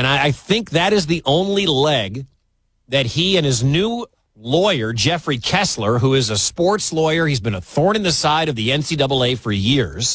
And I think that is the only leg that he and his new lawyer, Jeffrey Kessler, who is a sports lawyer, he's been a thorn in the side of the NCAA for years.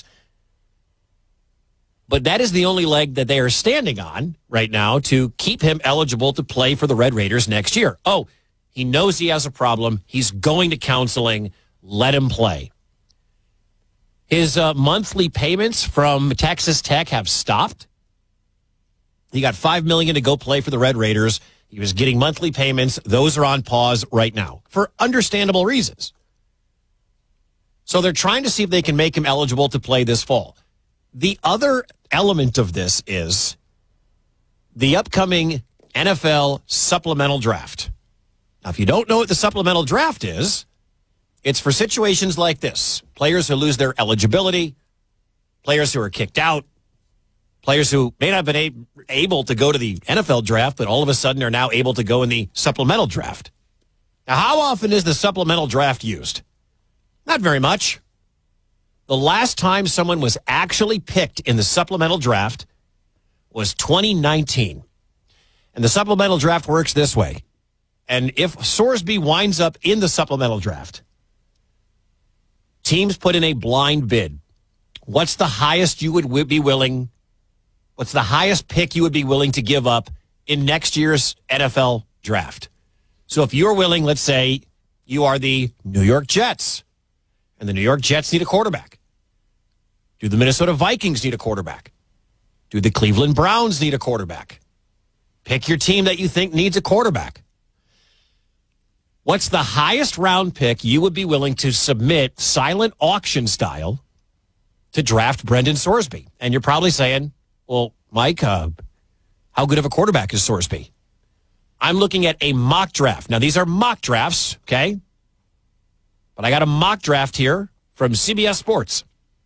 But that is the only leg that they are standing on right now to keep him eligible to play for the Red Raiders next year. Oh, he knows he has a problem. He's going to counseling. Let him play. His monthly payments from Texas Tech have stopped. He got $5 million to go play for the Red Raiders. He was getting monthly payments. Those are on pause right now for understandable reasons. So they're trying to see if they can make him eligible to play this fall. The other element of this is the upcoming NFL supplemental draft. Now, if you don't know what the supplemental draft is, it's for situations like this. Players who lose their eligibility, players who are kicked out, players who may not have been able to go to the NFL draft, but all of a sudden are now able to go in the supplemental draft. Now, how often is the supplemental draft used? Not very much. The last time someone was actually picked in the supplemental draft was 2019. And the supplemental draft works this way. And if Sorsby winds up in the supplemental draft, teams put in a blind bid. What's the highest you would be willing? What's the highest pick you would be willing to give up in next year's NFL draft? So if you're willing, let's say you are the New York Jets, and the New York Jets need a quarterback. Do the Minnesota Vikings need a quarterback? Do the Cleveland Browns need a quarterback? Pick your team that you think needs a quarterback. What's the highest round pick you would be willing to submit silent auction style to draft Brendan Sorsby? And you're probably saying, well, Mike, how good of a quarterback is Sorsby? I'm looking at a mock draft. Now, these are mock drafts, okay? But I got a mock draft here from CBS Sports.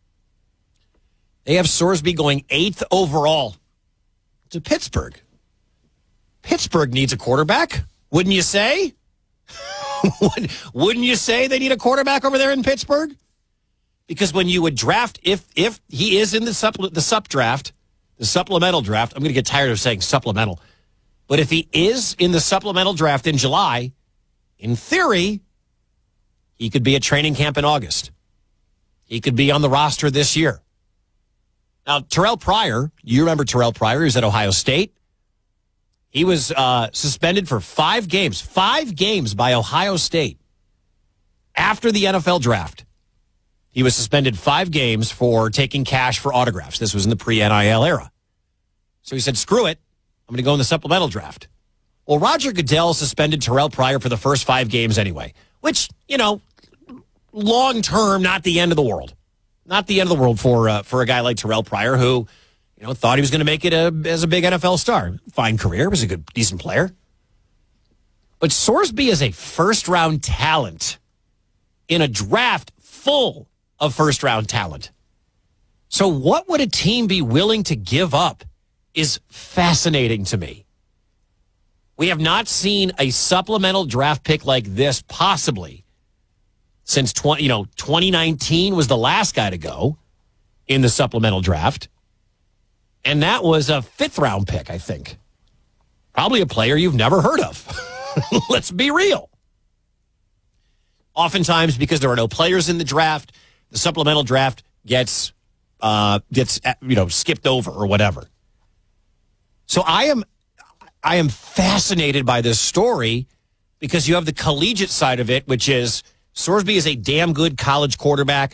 They have Sorsby going 8th overall to Pittsburgh. Pittsburgh needs a quarterback, wouldn't you say? Wouldn't you say they need a quarterback over there in Pittsburgh? Because when you would draft, if he is in the supplemental draft, I'm going to get tired of saying supplemental, but if he is in the supplemental draft in July, in theory, he could be at training camp in August. He could be on the roster this year. Now, Terrell Pryor, you remember Terrell Pryor, he was at Ohio State. He was suspended for 5 games by Ohio State after the NFL draft. He was suspended 5 games for taking cash for autographs. This was in the pre-NIL era. So he said, screw it. I'm going to go in the supplemental draft. Well, Roger Goodell suspended Terrell Pryor for the first 5 games anyway, which, long-term, not the end of the world. Not the end of the world for a guy like Terrell Pryor who, thought he was going to make it as a big NFL star. Fine career, was a good, decent player. But Sorsby is a first-round talent in a draft full of first-round talent. So what would a team be willing to give up is fascinating to me. We have not seen a supplemental draft pick like this possibly since 2019 was the last guy to go in the supplemental draft. And that was a 5th-round pick, I think. Probably a player you've never heard of. Let's be real. Oftentimes, because there are no players in the draft, the supplemental draft gets skipped over or whatever. So I am fascinated by this story because you have the collegiate side of it, which is Sorsby is a damn good college quarterback.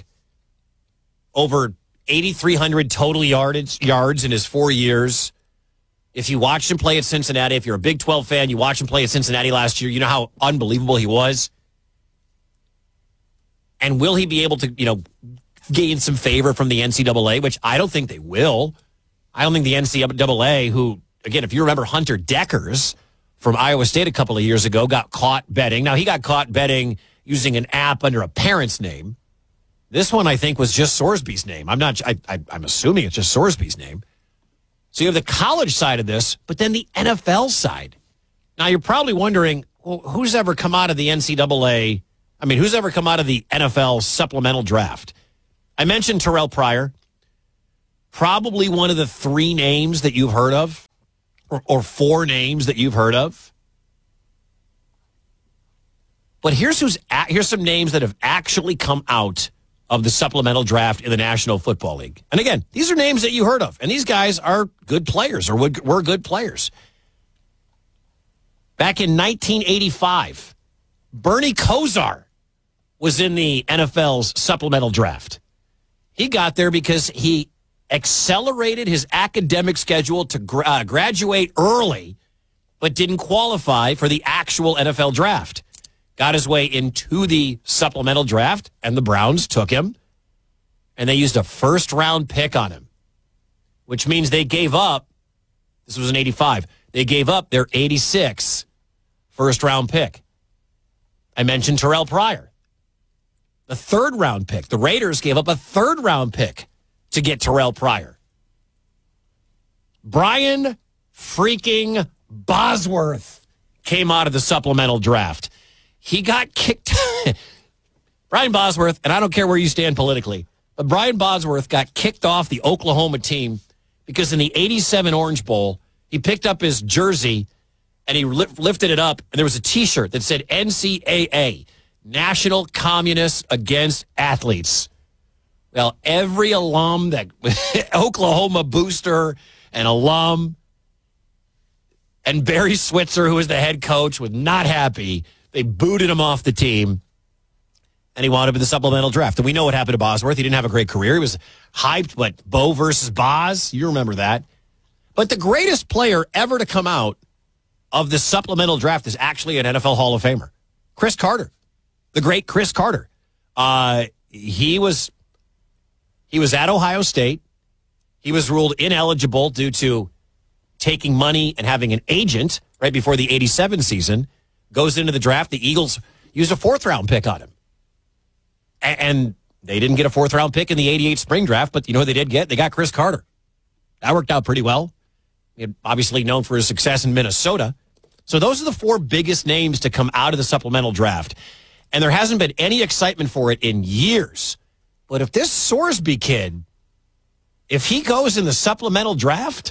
Over 8,300 total yards in his 4 years. If you watched him play at Cincinnati, if you're a Big 12 fan, you watched him play at Cincinnati last year, you know how unbelievable he was. And will he be able to, gain some favor from the NCAA, which I don't think they will. I don't think the NCAA, who, again, if you remember Hunter Deckers from Iowa State a couple of years ago, got caught betting. Now, he got caught betting using an app under a parent's name. This one, I think, was just Sorsby's name. I'm assuming it's just Sorsby's name. So you have the college side of this, but then the NFL side. Now, you're probably wondering, well, who's ever come out of the NCAA? Who's ever come out of the NFL supplemental draft? I mentioned Terrell Pryor. Probably one of the 3 names that you've heard of. or 4 names that you've heard of. But here's some names that have actually come out of the supplemental draft in the National Football League. And again, these are names that you heard of, and these guys are good players or were good players. Back in 1985, Bernie Kosar was in the NFL's supplemental draft. He got there because he accelerated his academic schedule to graduate early, but didn't qualify for the actual NFL draft. Got his way into the supplemental draft, and the Browns took him, and they used a first-round pick on him, which means they gave up, this was in 85, they gave up their 86 first-round pick. I mentioned Terrell Pryor. The third-round pick. The Raiders gave up a third-round pick to get Terrell Pryor. Brian freaking Bosworth came out of the supplemental draft. He got kicked. Brian Bosworth, and I don't care where you stand politically, but Brian Bosworth got kicked off the Oklahoma team because in the 87 Orange Bowl, he picked up his jersey and he lifted it up, and there was a T-shirt that said NCAA, National Communists Against Athletes. Well, every alum, that Oklahoma booster and alum, and Barry Switzer, who was the head coach, was not happy. They booted him off the team, and he wound up in the supplemental draft. And we know what happened to Bosworth. He didn't have a great career. He was hyped, but Bo versus Boz, you remember that. But the greatest player ever to come out of the supplemental draft is actually an NFL Hall of Famer, Chris Carter, the great Chris Carter. He was at Ohio State. He was ruled ineligible due to taking money and having an agent right before the 87 season. Goes into the draft. The Eagles used a 4th-round pick on him. And they didn't get a 4th-round pick in the 88 spring draft, but you know who they did get? They got Chris Carter. That worked out pretty well. Obviously known for his success in Minnesota. So those are the 4 biggest names to come out of the supplemental draft. And there hasn't been any excitement for it in years. But if this Sorsby kid, if he goes in the supplemental draft,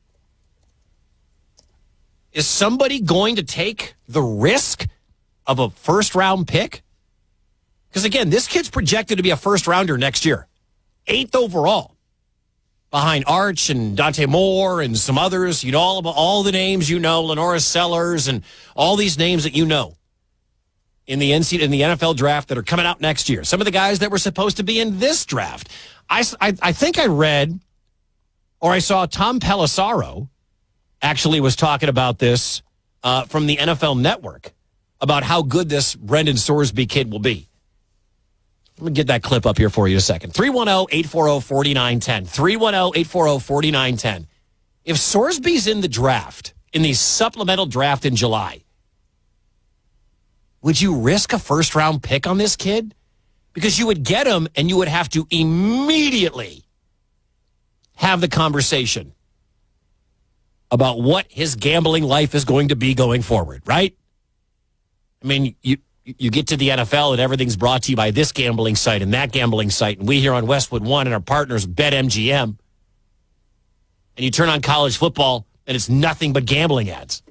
is somebody going to take the risk of a first-round pick? Because, again, this kid's projected to be a first-rounder next year. 8th overall. Behind Arch and Dante Moore and some others. You know all the names you know, Lenora Sellers and all these names that you know in the NFL draft that are coming out next year. Some of the guys that were supposed to be in this draft. I think I read or I saw Tom Pelissaro actually was talking about this from the NFL Network about how good this Brendan Sorsby kid will be. Let me get that clip up here for you in a second. 310-840-4910. 310-840-4910. If Sorsby's in the draft, in the supplemental draft in July, would you risk a first-round pick on this kid? Because you would get him and you would have to immediately have the conversation about what his gambling life is going to be going forward, right? I mean, you get to the NFL and everything's brought to you by this gambling site and that gambling site, and we here on Westwood One and our partners BetMGM, and you turn on college football and it's nothing but gambling ads.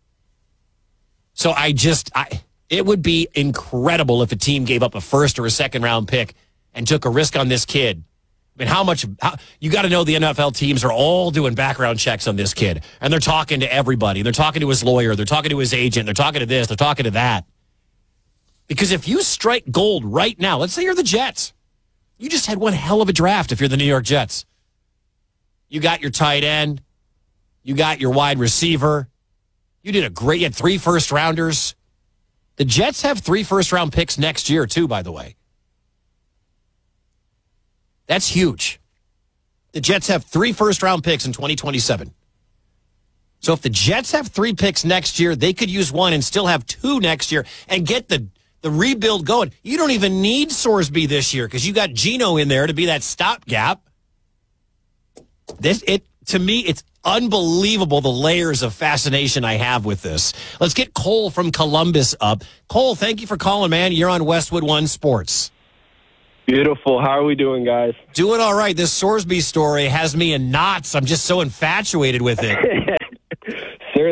So it would be incredible if a team gave up a first or a second round pick and took a risk on this kid. I mean, you got to know the NFL teams are all doing background checks on this kid, and they're talking to everybody. They're talking to his lawyer. They're talking to his agent. They're talking to this. They're talking to that. Because if you strike gold right now, let's say you're the Jets. You just had one hell of a draft if you're the New York Jets. You got your tight end. You got your wide receiver. You had 3 first-rounders. The Jets have 3 first-round picks next year, too, by the way. That's huge. The Jets have 3 first-round picks in 2027. So if the Jets have 3 picks next year, they could use 1 and still have 2 next year and get the rebuild going. You don't even need Sorsby this year because you got Geno in there to be that stopgap. To me, it's unbelievable the layers of fascination I have with this. Let's get Cole from Columbus up. Cole, thank you for calling, man. You're on Westwood One Sports. Beautiful. How are we doing, guys? Doing all right. This Sorsby story has me in knots. I'm just so infatuated with it.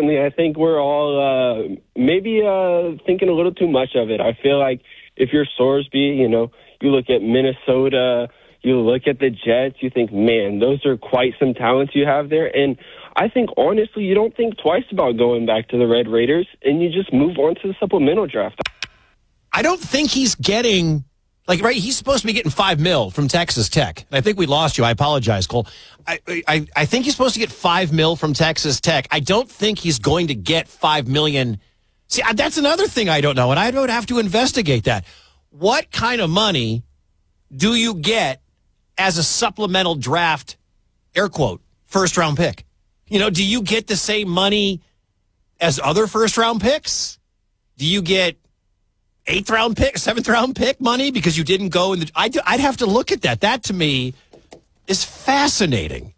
personally, I think we're all maybe thinking a little too much of it. I feel like if you're Sorsby, you look at Minnesota, you look at the Jets, you think, man, those are quite some talents you have there. And I think, honestly, you don't think twice about going back to the Red Raiders, and you just move on to the supplemental draft. I don't think he's getting, he's supposed to be getting $5 million from Texas Tech. I think we lost you. I apologize, Cole. I think he's supposed to get $5 million from Texas Tech. I don't think he's going to get $5 million. See, that's another thing I don't know, and I would have to investigate that. What kind of money do you get as a supplemental draft, air quote, first-round pick? Do you get the same money as other first-round picks? Do you get 8th-round pick, 7th-round pick money because you didn't go in the... I'd have to look at that. That, to me, is fascinating.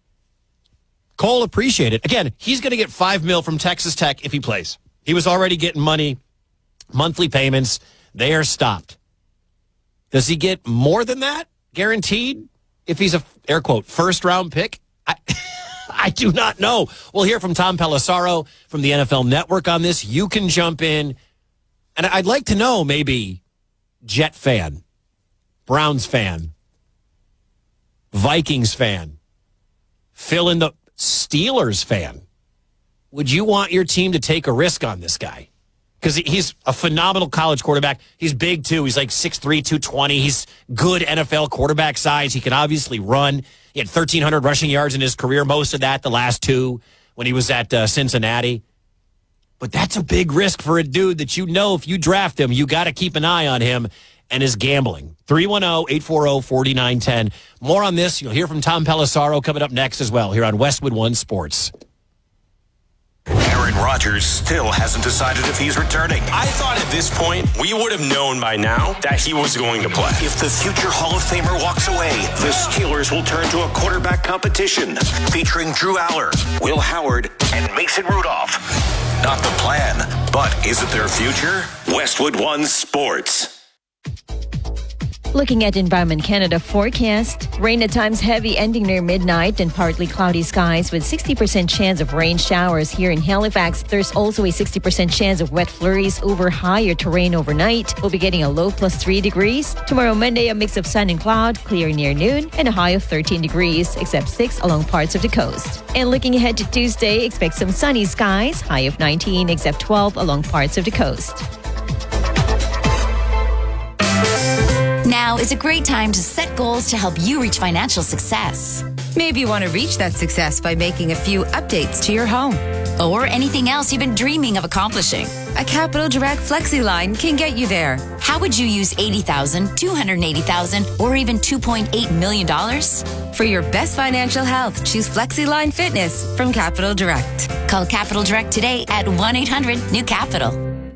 Cole, appreciate it. Again, he's going to get $5 million from Texas Tech if he plays. He was already getting money, monthly payments. They are stopped. Does he get more than that, guaranteed, if he's a, air quote, first-round pick? I do not know. We'll hear from Tom Pelissaro from the NFL Network on this. You can jump in. And I'd like to know, maybe, Jet fan, Browns fan, Vikings fan, fill in the Steelers fan. Would you want your team to take a risk on this guy? Because he's a phenomenal college quarterback. He's big, too. He's like 6'3", 220. He's good NFL quarterback size. He can obviously run. He had 1,300 rushing yards in his career, most of that the last 2 when he was at Cincinnati. But that's a big risk for a dude that if you draft him, you got to keep an eye on him and his gambling. 310-840-4910. More on this. You'll hear from Tom Pelissaro coming up next as well here on Westwood One Sports. Aaron Rodgers still hasn't decided if he's returning. I thought at this point we would have known by now that he was going to play. If the future Hall of Famer walks away, the Steelers will turn to a quarterback competition featuring Drew Aller, Will Howard, and Mason Rudolph. Not the plan, but is it their future? Westwood One Sports. Looking at Environment Canada forecast, rain at times heavy ending near midnight and partly cloudy skies with 60% chance of rain showers here in Halifax. There's also a 60% chance of wet flurries over higher terrain overnight. We'll be getting a low +3 degrees. Tomorrow, Monday, a mix of sun and cloud, clear near noon, and a high of 13 degrees, except 6 along parts of the coast. And looking ahead to Tuesday, expect some sunny skies, high of 19, except 12 along parts of the coast. Now is a great time to set goals to help you reach financial success. Maybe you want to reach that success by making a few updates to your home. Or anything else you've been dreaming of accomplishing. A Capital Direct FlexiLine can get you there. How would you use $80,000, $280,000, or even $2.8 million? For your best financial health, choose FlexiLine Fitness from Capital Direct. Call Capital Direct today at 1-800-NEW-CAPITAL.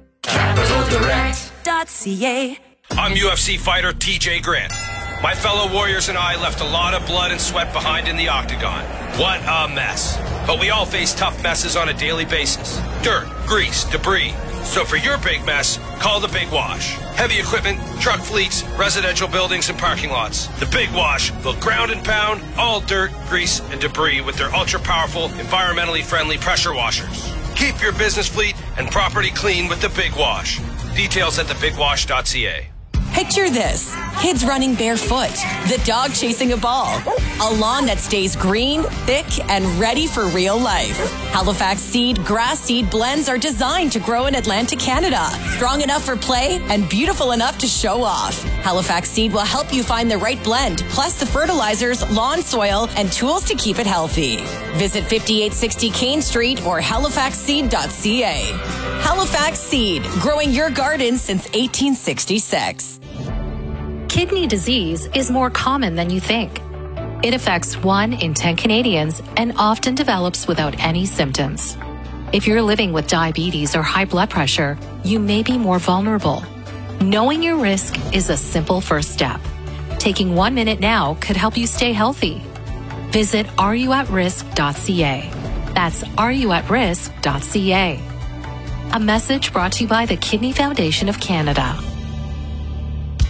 CapitalDirect.ca. I'm UFC fighter TJ Grant. My fellow warriors and I left a lot of blood and sweat behind in the octagon. What a mess. But we all face tough messes on a daily basis. Dirt, grease, debris. So for your big mess, call the Big Wash. Heavy equipment, truck fleets, residential buildings, and parking lots. The Big Wash will ground and pound all dirt, grease, and debris with their ultra-powerful, environmentally friendly pressure washers. Keep your business fleet and property clean with the Big Wash. Details at thebigwash.ca. Picture this. Kids running barefoot, the dog chasing a ball, a lawn that stays green, thick, and ready for real life. Halifax Seed grass seed blends are designed to grow in Atlantic Canada. Strong enough for play and beautiful enough to show off. Halifax Seed will help you find the right blend, plus the fertilizers, lawn soil, and tools to keep it healthy. Visit 5860 Kane Street or halifaxseed.ca. Halifax Seed, growing your garden since 1866. Kidney disease is more common than you think. It affects 1 in 10 Canadians and often develops without any symptoms. If you're living with diabetes or high blood pressure, you may be more vulnerable. Knowing your risk is a simple first step. Taking 1 minute now could help you stay healthy. Visit areyouatrisk.ca. That's areyouatrisk.ca. A message brought to you by the Kidney Foundation of Canada.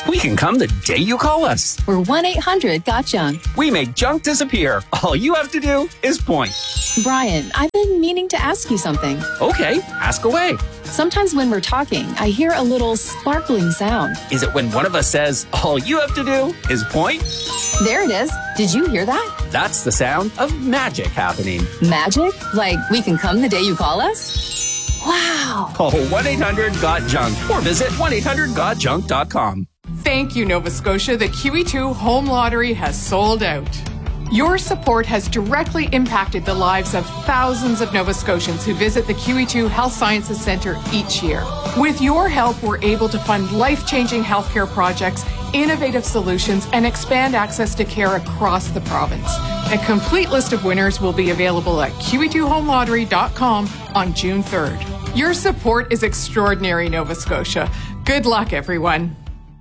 We can come the day you call us. We're 1-800-GOT-JUNK. We make junk disappear. All you have to do is point. Brian, I've been meaning to ask you something. Okay, ask away. Sometimes when we're talking, I hear a little sparkling sound. Is it when one of us says, all you have to do is point? There it is. Did you hear that? That's the sound of magic happening. Magic? Like we can come the day you call us? Wow. Call 1-800-GOT-JUNK or visit 1-800-GOT-JUNK.com. Thank you, Nova Scotia. The QE2 Home Lottery has sold out. Your support has directly impacted the lives of thousands of Nova Scotians who visit the QE2 Health Sciences Centre each year. With your help, we're able to fund life-changing healthcare projects, innovative solutions, and expand access to care across the province. A complete list of winners will be available at QE2HomeLottery.com on June 3rd. Your support is extraordinary, Nova Scotia. Good luck, everyone.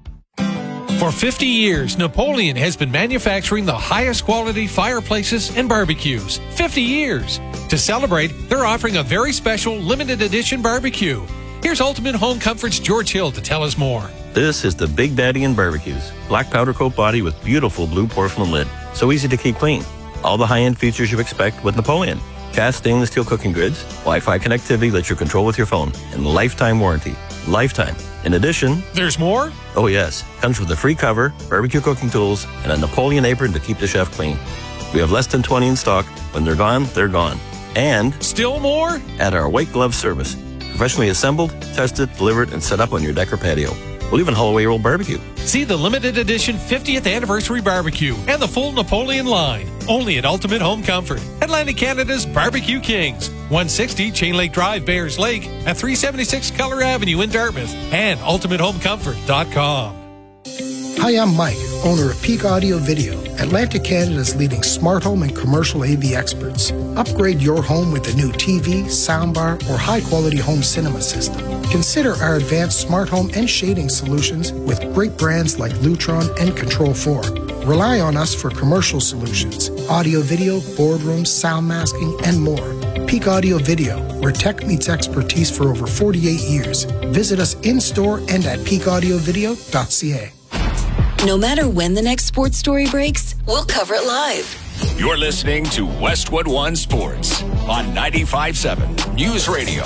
For 50 years, Napoleon has been manufacturing the highest quality fireplaces and barbecues. 50 years. To celebrate, they're offering a very special limited edition barbecue. Here's Ultimate Home Comfort's George Hill to tell us more. This is the Big Daddy in Barbecues. Black powder coat body with beautiful blue porcelain lid. So easy to keep clean. All the high-end features you expect with Napoleon. Cast stainless steel cooking grids, Wi-Fi connectivity lets you control with your phone, and lifetime warranty. Lifetime. In addition... There's more? Oh, yes. Comes with a free cover, barbecue cooking tools, and a Napoleon apron to keep the chef clean. We have less than 20 in stock. When they're gone, they're gone. And... Still more? At our white glove service. Professionally assembled, tested, delivered, and set up on your deck or patio. We'll even haul away your old barbecue. See the limited edition 50th anniversary barbecue and the full Napoleon line. Only at Ultimate Home Comfort. Atlantic Canada's Barbecue Kings. 160 Chain Lake Drive, Bayers Lake. At 376 Keller Avenue in Dartmouth. And UltimateHomeComfort.com. Hi, I'm Mike, owner of Peak Audio Video, Atlantic Canada's leading smart home and commercial AV experts. Upgrade your home with a new TV, soundbar, or high-quality home cinema system. Consider our advanced smart home and shading solutions with great brands like Lutron and Control 4. Rely on us for commercial solutions, audio video, boardrooms, sound masking, and more. Peak Audio Video, where tech meets expertise for over 48 years. Visit us in-store and at peakaudiovideo.ca. No matter when the next sports story breaks, we'll cover it live. You're listening to Westwood One Sports on 95.7 News Radio.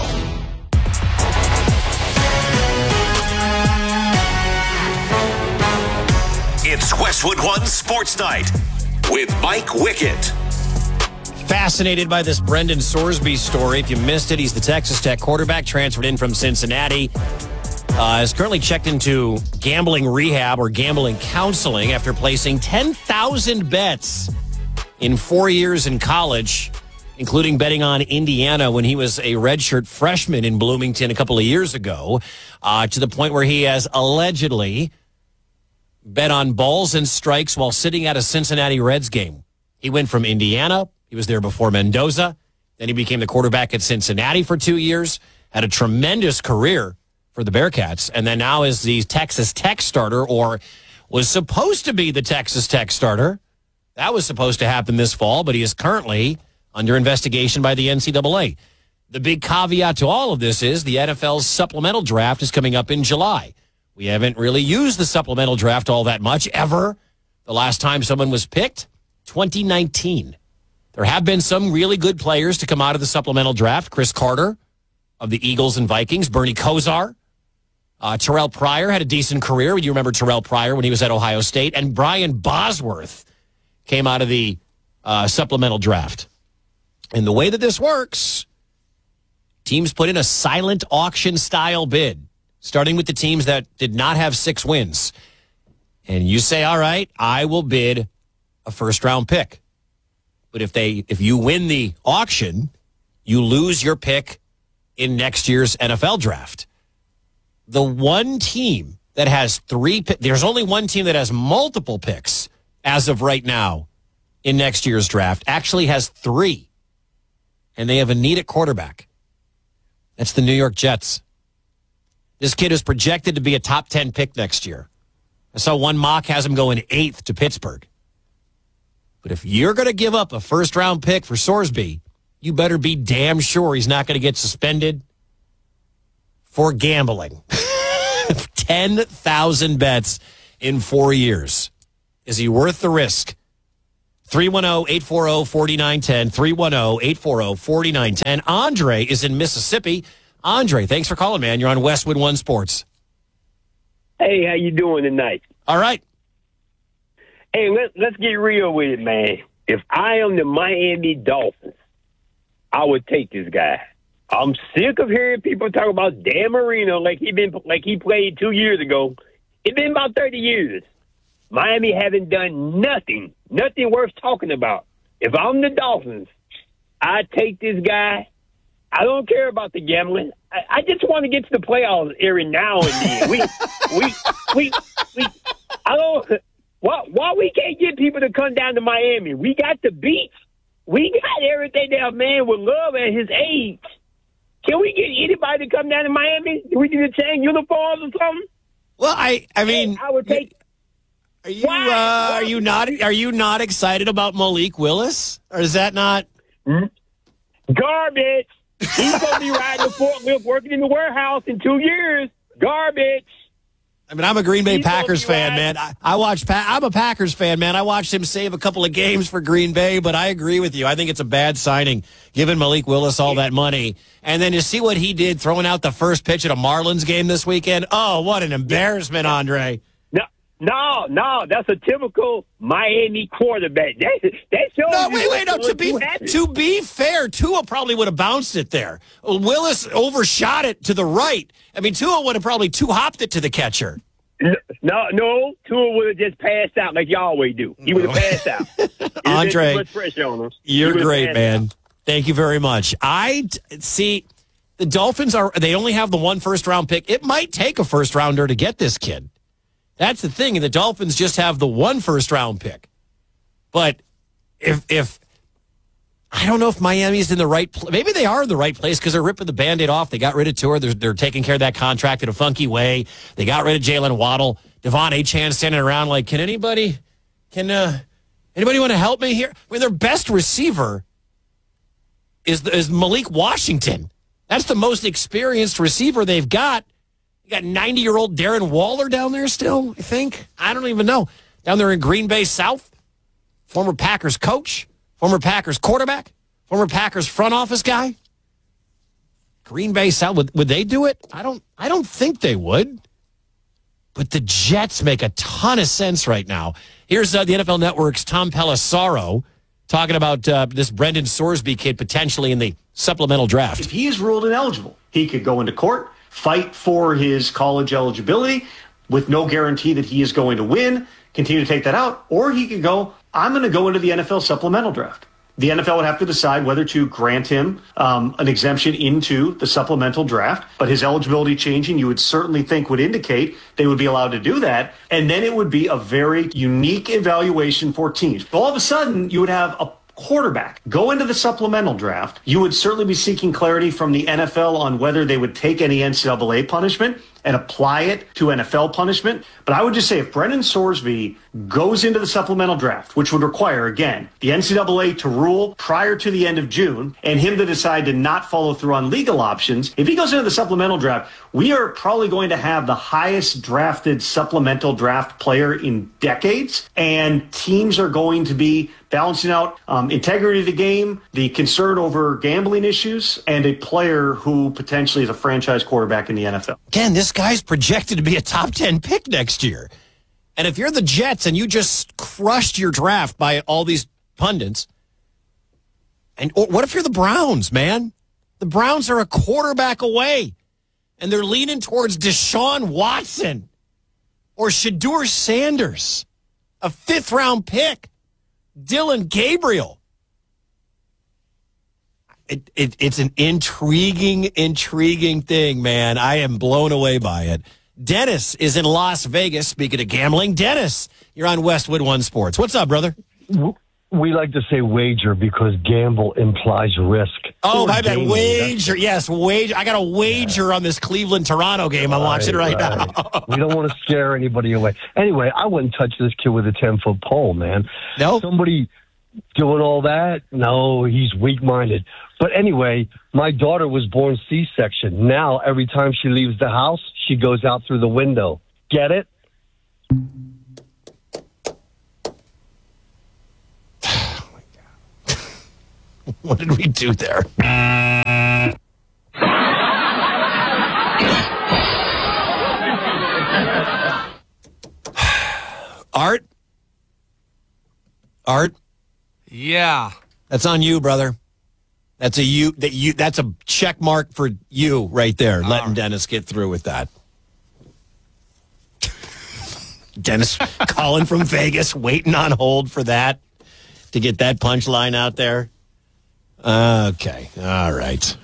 It's Westwood One Sports Night with Mike Wickett. Fascinated by this Brendan Sorsby story. If you missed it, he's the Texas Tech quarterback, transferred in from Cincinnati. Is currently checked into gambling rehab or gambling counseling after placing 10,000 bets in 4 years in college, including betting on Indiana when he was a redshirt freshman in Bloomington a couple of years ago, to the point where he has allegedly bet on balls and strikes while sitting at a Cincinnati Reds game. He went from Indiana. He was there before Mendoza. Then he became the quarterback at Cincinnati for 2 years, had a tremendous career for the Bearcats, and then now is the Texas Tech starter, or was supposed to be the Texas Tech starter. That was supposed to happen this fall, but he is currently under investigation by the NCAA. The big caveat to all of this is the NFL's supplemental draft is coming up in July. We haven't really used the supplemental draft all that much, ever. The last time someone was picked, 2019. There have been some really good players to come out of the supplemental draft. Chris Carter of the Eagles and Vikings, Bernie Kosar. Terrell Pryor had a decent career. You remember Terrell Pryor when he was at Ohio State. And Brian Bosworth came out of the supplemental draft. And the way that this works, teams put in a silent auction-style bid, starting with the teams that did not have 6 wins. And you say, all right, I will bid a first-round pick. But if you win the auction, you lose your pick in next year's NFL draft. The one team that has 3 picks, there's only one team that has multiple picks as of right now in next year's draft, actually has 3. And they have a need at quarterback. That's the New York Jets. This kid is projected to be a top 10 pick next year. I saw one mock has him going 8th to Pittsburgh. But if you're going to give up a first-round pick for Sorsby, you better be damn sure he's not going to get suspended for gambling. 10,000 bets in 4 years. Is he worth the risk? 310-840-4910, 310-840-4910. Andre is in Mississippi. Andre, thanks for calling, man. You're on Westwood One Sports. Hey, how you doing tonight? All right. Hey, let's get real with it, man. If I am the Miami Dolphins, I would take this guy. I'm sick of hearing people talk about Dan Marino like he played 2 years ago. It's been about 30 years. Miami haven't done nothing worth talking about. If I'm the Dolphins, I take this guy. I don't care about the gambling. I just want to get to the playoffs every now and then. I don't. Why we can't get people to come down to Miami? We got the beats. We got everything that a man would love at his age. Can we get anybody to come down to Miami? Do we need to change uniforms or something? Well, I mean, I would take. Are you not excited about Malik Willis, or is that not garbage? He's going to be riding the forklift, working in the warehouse in 2 years. Garbage. I mean, I'm a Green Bay Packers fan, man. I'm a Packers fan, man. I watched him save a couple of games for Green Bay, but I agree with you. I think it's a bad signing, giving Malik Willis all that money. And then to see what he did throwing out the first pitch at a Marlins game this weekend, oh, what an embarrassment, Andre. No, that's a typical Miami quarterback. That shows To be fair, Tua probably would have bounced it there. Willis overshot it to the right. I mean, Tua would have probably two-hopped it to the catcher. No, Tua would have just passed out like you always do. He would have passed out. Andre, too much pressure on him. You're great, man. Thank you very much. I see the Dolphins they only have the one first-round pick. It might take a first-rounder to get this kid. That's the thing. The Dolphins just have the one first-round pick. But if I don't know if Miami's in the right place. Maybe they are in the right place because they're ripping the Band-Aid off. They got rid of Tua. They're taking care of that contract in a funky way. They got rid of Jalen Waddle. Devon Achane standing around like, can anybody want to help me here? I mean, their best receiver is Malik Washington. That's the most experienced receiver they've got. You got 90-year-old Darren Waller down there still, I think. I don't even know. Down there in Green Bay South. Former Packers coach. Former Packers quarterback. Former Packers front office guy. Green Bay South. Would they do it? I don't think they would. But the Jets make a ton of sense right now. Here's the NFL Network's Tom Pelissero talking about this Brendan Sorsby kid potentially in the supplemental draft. If he is ruled ineligible, he could go into court, fight for his college eligibility with no guarantee that he is going to win, continue to take that out, or he could go, I'm going to go into the NFL supplemental draft. The NFL would have to decide whether to grant him an exemption into the supplemental draft, but his eligibility changing, you would certainly think would indicate they would be allowed to do that. And then it would be a very unique evaluation for teams. All of a sudden, you would have a quarterback go into the supplemental draft. You would certainly be seeking clarity from the NFL on whether they would take any NCAA punishment and apply it to NFL punishment. But I would just say if Brendan Sorsby goes into the supplemental draft, which would require, again, the NCAA to rule prior to the end of June and him to decide to not follow through on legal options, if he goes into the supplemental draft, we are probably going to have the highest drafted supplemental draft player in decades. And teams are going to be balancing out integrity of the game, the concern over gambling issues, and a player who potentially is a franchise quarterback in the NFL. Again, this guy's projected to be a top 10 pick next year. And if you're the Jets and you just crushed your draft by all these pundits, and what if you're the Browns, man? The Browns are a quarterback away, and they're leaning towards Deshaun Watson or Shedeur Sanders, a fifth-round pick, Dylan Gabriel. It's an intriguing thing, man. I am blown away by it. Dennis is in Las Vegas. Speaking of gambling, Dennis, you're on Westwood One Sports. What's up, brother? We like to say wager because gamble implies risk. Oh, my bad. Wager. Yes, wager. I got a wager on this Cleveland-Toronto game I'm watching right now. We don't want to scare anybody away. Anyway, I wouldn't touch this kid with a 10-foot pole, man. No? Somebody doing all that? No, he's weak-minded. But anyway, my daughter was born C-section. Now, every time she leaves the house, she goes out through the window. Get it? What did we do there? Art? Yeah. That's on you, brother. That's a check mark for you right there, letting Dennis get through with that. Dennis calling from Vegas, waiting on hold for that, to get that punchline out there. Okay. All right.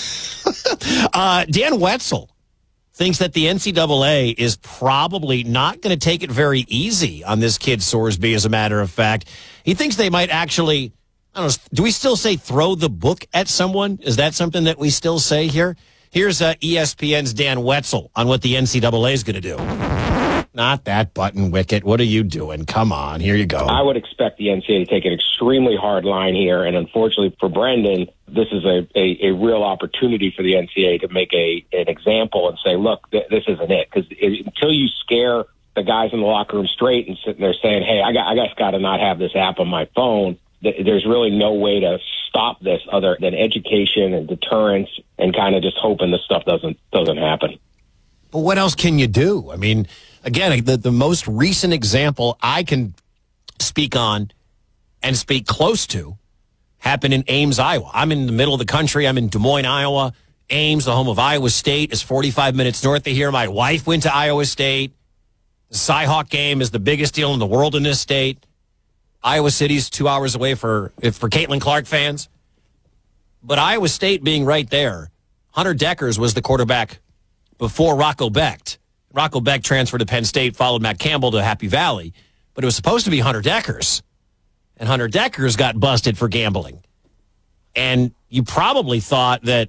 Dan Wetzel thinks that the NCAA is probably not going to take it very easy on this kid Sorsby, as a matter of fact. He thinks they might actually, I don't know, do we still say throw the book at someone? Is that something that we still say here? Here's ESPN's Dan Wetzel on what the NCAA is going to do. Not that button, Wicket. What are you doing? Come on, here you go. I would expect the NCAA to take an extremely hard line here, and unfortunately for Brendan, this is a real opportunity for the NCAA to make an example and say, look, this isn't it. Because until you scare the guys in the locker room straight and sitting there saying, hey, I just got to not have this app on my phone, there's really no way to stop this other than education and deterrence and kind of just hoping this stuff doesn't happen. But what else can you do? I mean, again, the most recent example I can speak on and speak close to happened in Ames, Iowa. I'm in the middle of the country. I'm in Des Moines, Iowa. Ames, the home of Iowa State, is 45 minutes north of here. My wife went to Iowa State. The Cyhawk game is the biggest deal in the world in this state. Iowa City's 2 hours away for Caitlin Clark fans. But Iowa State being right there, Hunter Deckers was the quarterback before Rocco Becht. Rocco Becht transferred to Penn State, followed Matt Campbell to Happy Valley. But it was supposed to be Hunter Deckers. And Hunter Deckers got busted for gambling. And you probably thought that,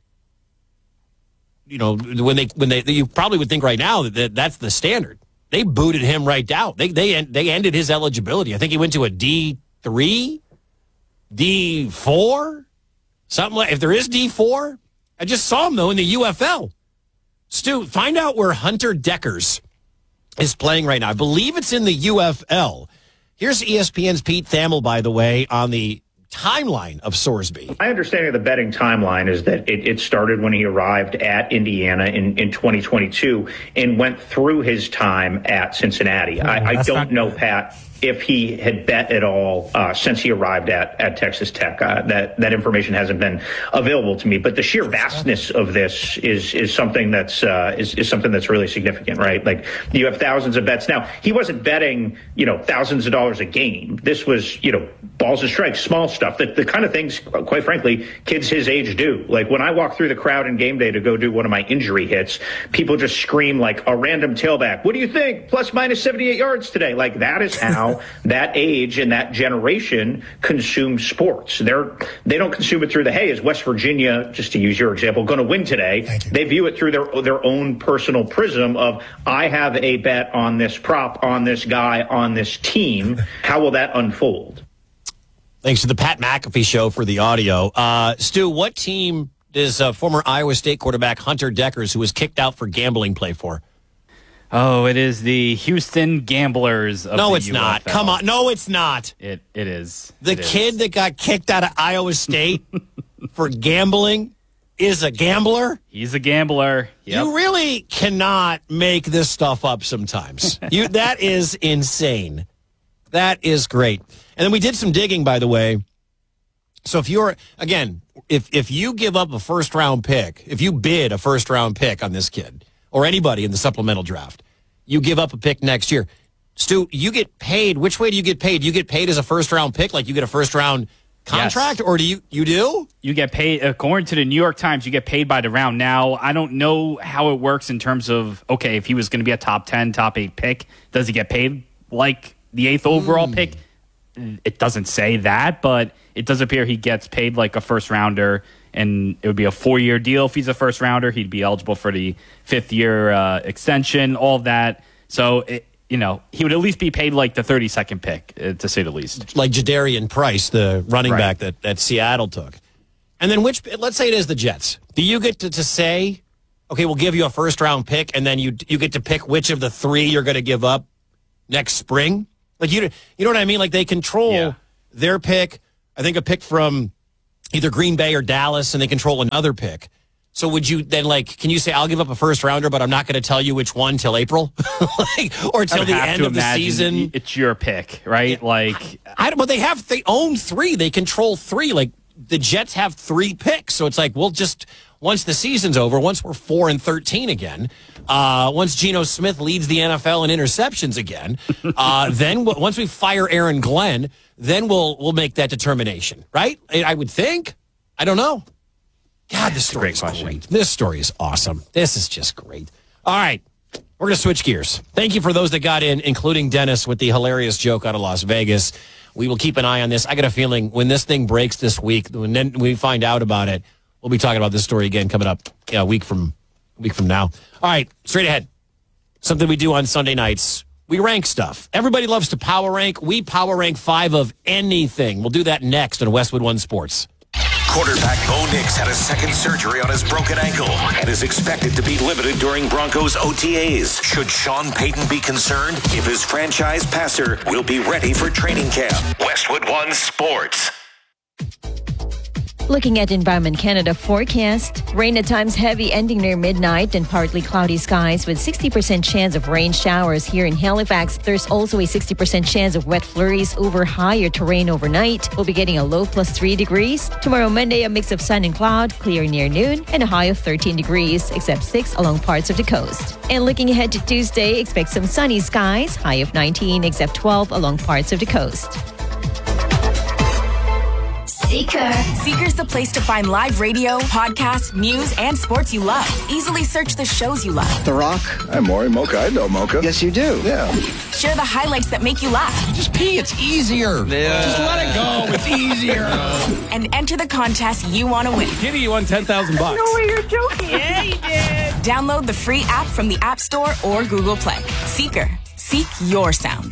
you know, when they you probably would think right now that that's the standard. They booted him right out. They ended his eligibility. I think he went to a D3, D4, something like. If there is D4, I just saw him though in the UFL. Stu, find out where Hunter Deckers is playing right now. I believe it's in the UFL. Here's ESPN's Pete Thamel, by the way, on the timeline of Sorsby. My understanding of the betting timeline is that it started when he arrived at Indiana in 2022 and went through his time at Cincinnati. I don't know, Pat, if he had bet at all since he arrived at Texas Tech. That information hasn't been available to me. But the sheer vastness of this is something that's is something that's really significant, right? Like, you have thousands of bets. Now, he wasn't betting, thousands of dollars a game. This was, balls and strikes, small stuff, the kind of things, quite frankly, kids his age do. Like, when I walk through the crowd in game day to go do one of my injury hits, people just scream like a random tailback. What do you think? Plus minus 78 yards today. Like, that is how that age and that generation consume sports. They don't consume it through the, hey, is West Virginia, just to use your example, going to win today? They view it through their own personal prism of, I have a bet on this prop, on this guy, on this team. How will that unfold? Thanks to the Pat McAfee Show for the audio. Stu, what team does former Iowa State quarterback Hunter Deckers, who was kicked out for gambling, play for? Oh, it is the Houston Gamblers of No, the it's UFL. not. Come on. No, it's not. It is. The kid that got kicked out of Iowa State for gambling is a gambler? He's a gambler. Yep. You really cannot make this stuff up sometimes. That is insane. That is great. And then we did some digging, by the way. So if you give up a first-round pick, if you bid a first-round pick on this kid, or anybody in the supplemental draft, you give up a pick next year. Stu, you get paid. Which way do you get paid? You get paid as a first-round pick, like you get a first-round contract, yes. Or do you do? You get paid, according to the New York Times, you get paid by the round. Now, I don't know how it works in terms of, okay, if he was going to be a top 10, top 8 pick, does he get paid like the 8th overall pick? It doesn't say that, but it does appear he gets paid like a first-rounder, and it would be a 4-year deal. If he's a first-rounder, he'd be eligible for the 5th-year extension, all of that. So, he would at least be paid like the 32nd pick, to say the least. Like Jadarian Price, the running back that Seattle took. And then let's say it is the Jets. Do you get to say, okay, we'll give you a first-round pick, and then you get to pick which of the 3 you're going to give up next spring? Like, you know what I mean? Like, they control their pick. I think a pick from either Green Bay or Dallas, and they control another pick. So would you then, can you say, I'll give up a first rounder, but I'm not going to tell you which one till April? Or till the end of the season? It's your pick, right? They own 3. They control 3. The Jets have 3 picks. So it's we'll just, once the season's over, once we're 4-13 again, once Geno Smith leads the NFL in interceptions again, then once we fire Aaron Glenn, then we'll make that determination, right? I would think. I don't know. God, this story is great. This story is awesome. This is just great. All right. We're going to switch gears. Thank you for those that got in, including Dennis with the hilarious joke out of Las Vegas. We will keep an eye on this. I got a feeling when this thing breaks this week, when we find out about it, we'll be talking about this story again coming up a week from now. All right. Straight ahead. Something we do on Sunday nights. We rank stuff. Everybody loves to power rank. We power rank 5 of anything. We'll do that next on Westwood One Sports. Quarterback Bo Nix had a second surgery on his broken ankle and is expected to be limited during Broncos OTAs. Should Sean Payton be concerned if his franchise passer will be ready for training camp? Westwood One Sports. Looking at Environment Canada forecast, rain at times heavy ending near midnight and partly cloudy skies with 60% chance of rain showers here in Halifax. There's also a 60% chance of wet flurries over higher terrain overnight. We'll be getting a low +3 degrees. Tomorrow, Monday, a mix of sun and cloud, clear near noon, and a high of 13 degrees, except 6 along parts of the coast. And looking ahead to Tuesday, expect some sunny skies, high of 19, except 12 along parts of the coast. Seeker. Seeker's the place to find live radio, podcasts, news, and sports you love. Easily search the shows you love. The Rock. I'm Maury Mocha. I know Mocha. Yes, you do. Yeah. Share the highlights that make you laugh. Just pee. It's easier. Yeah. Just let it go. It's easier. And enter the contest you want to win. Kitty, you won $10,000. No way, you're joking. Yeah, you did. Download the free app from the App Store or Google Play. Seeker. Seek your sounds.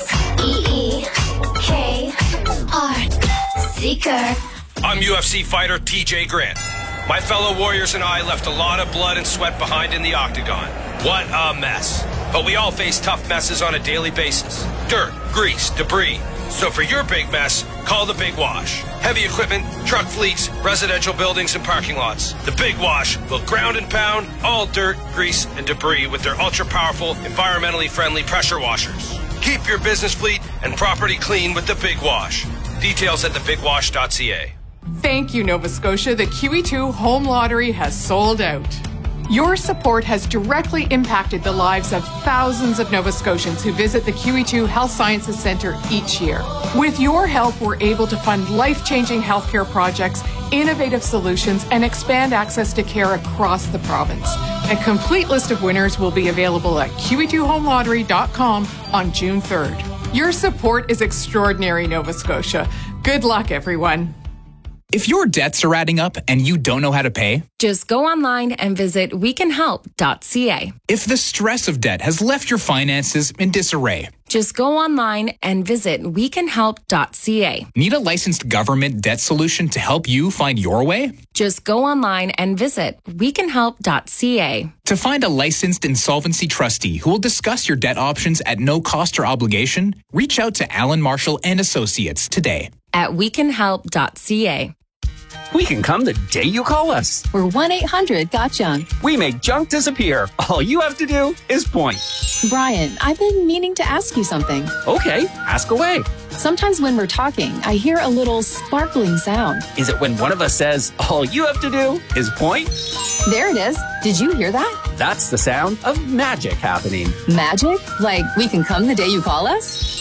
SEEKR. Seeker. I'm UFC fighter TJ Grant. My fellow warriors and I left a lot of blood and sweat behind in the octagon. What a mess. But we all face tough messes on a daily basis. Dirt, grease, debris. So for your big mess, call the Big Wash. Heavy equipment, truck fleets, residential buildings, and parking lots. The Big Wash will ground and pound all dirt, grease, and debris with their ultra-powerful, environmentally friendly pressure washers. Keep your business fleet and property clean with the Big Wash. Details at thebigwash.ca. Thank you, Nova Scotia. The QE2 Home Lottery has sold out. Your support has directly impacted the lives of thousands of Nova Scotians who visit the QE2 Health Sciences Centre each year. With your help, we're able to fund life-changing healthcare projects, innovative solutions, and expand access to care across the province. A complete list of winners will be available at QE2HomeLottery.com on June 3rd. Your support is extraordinary, Nova Scotia. Good luck, everyone. If your debts are adding up and you don't know how to pay, just go online and visit wecanhelp.ca. If the stress of debt has left your finances in disarray, just go online and visit wecanhelp.ca. Need a licensed government debt solution to help you find your way? Just go online and visit wecanhelp.ca. To find a licensed insolvency trustee who will discuss your debt options at no cost or obligation, reach out to Alan Marshall and Associates today at wecanhelp.ca. We can come the day you call us. We're 1-800-GOT-JUNK. We make junk disappear. All you have to do is point. Brian, I've been meaning to ask you something. Okay, ask away. Sometimes when we're talking, I hear a little sparkling sound. Is it when one of us says, all you have to do is point? There it is. Did you hear that? That's the sound of magic happening. Magic? Like we can come the day you call us?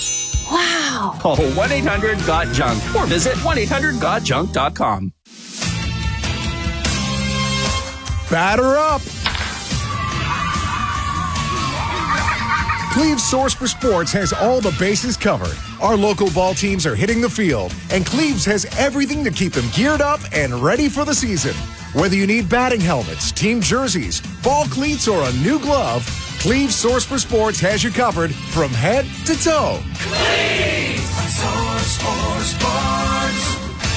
Wow. Call 1-800-GOT-JUNK or visit 1-800-GOT-JUNK.com. Batter up! Cleve's Source for Sports has all the bases covered. Our local ball teams are hitting the field, and Cleve's has everything to keep them geared up and ready for the season. Whether you need batting helmets, team jerseys, ball cleats, or a new glove, Cleve's Source for Sports has you covered from head to toe. Cleve's Source for Sports.